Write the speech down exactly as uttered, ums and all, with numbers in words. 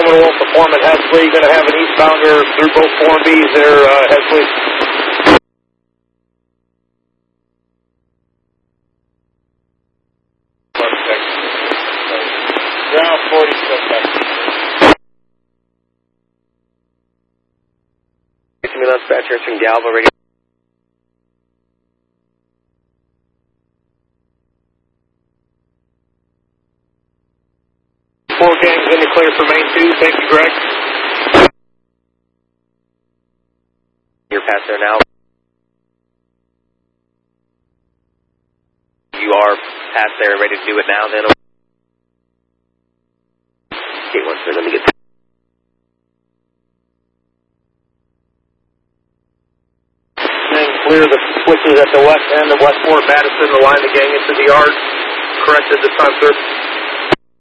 Coleman Wolf to form at Hesley. Going to have an eastbounder through both Form Bs there, uh, Hesley. Ground forty-six. Dispatcher from Galva Radio. Four gangs in the clear for main two. Thank you, Greg. You're past there now. You are past there, ready to do it now then. Okay, one second, let me get clear the switches at the west end of Westport Madison, the line to gang into the yard. Corrected this time, sir.